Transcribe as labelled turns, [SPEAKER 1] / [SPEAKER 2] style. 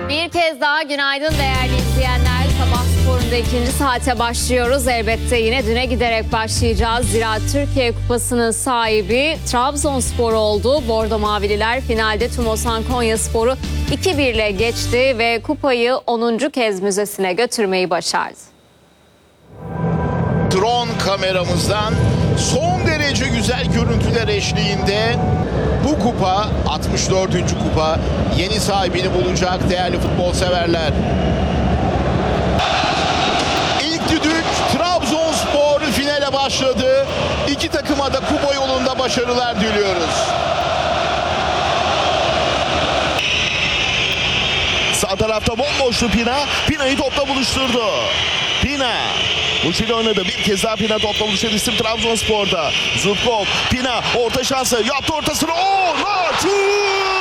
[SPEAKER 1] Bir kez daha günaydın değerli izleyenler. Sabah sporunda ikinci saate başlıyoruz. Elbette yine düne giderek başlayacağız. Zira Türkiye Kupası'nın sahibi Trabzonspor oldu. Bordo Mavililer finalde Tumosan Konyaspor'u 2-1 ile geçti ve kupayı 10. kez müzesine götürmeyi başardı.
[SPEAKER 2] Drone kameramızdan son derece güzel görüntüler eşliğinde bu kupa 64. kupa yeni sahibini bulacak değerli futbol severler. İlk düdük Trabzonspor finale başladı. İki takıma da kupa yolunda başarılar diliyoruz.
[SPEAKER 3] Sağ tarafta bomboştu Pina. Pina'yı topla buluşturdu. Pina. Uçuyla oynadı. Bir kez daha Pina topla buluşan isim Trabzonspor'da. Zubkov. Pina orta şansı. Yaptı ortasını. Şut!